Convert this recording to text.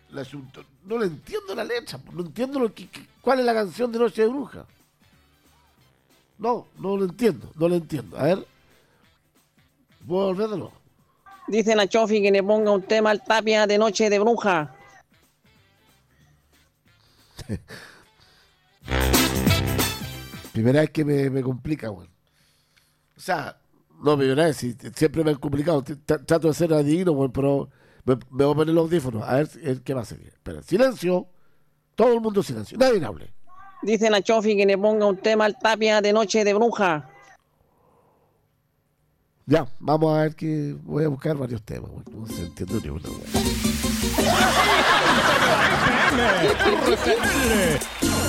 No le entiendo la letra, no entiendo cuál es la canción de Noche de Bruja. No lo entiendo. A ver, voy a volver de nuevo. Dicen a Chofi que le ponga un tema al Tapia de Noche de Bruja. Primera vez que me complica, güey. O sea, no, primera vez, siempre me han complicado. Trato de ser adivino, güey, pero me voy a poner los audífonos. A ver qué va a ser. Espera, silencio. Todo el mundo silencio. Nadie hable. Dicen a Chofi que le ponga un tema al Tapia de Noche de Bruja. Ya, vamos a ver que voy a buscar varios temas, güey. No se entiende ni una, güey.